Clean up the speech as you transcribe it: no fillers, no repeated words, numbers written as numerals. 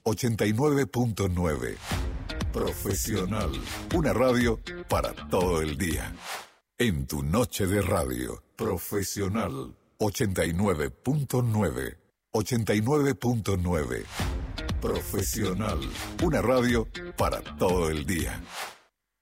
89.9. Profesional. Una radio para todo el día. En tu noche de radio. Profesional. 89.9. 89.9. Profesional. Una radio para todo el día.